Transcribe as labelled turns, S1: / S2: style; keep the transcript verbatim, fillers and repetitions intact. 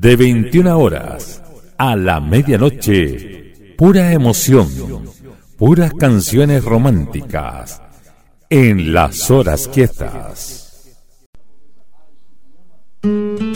S1: de veintiuna horas a la medianoche, pura emoción, puras canciones románticas en las horas quietas.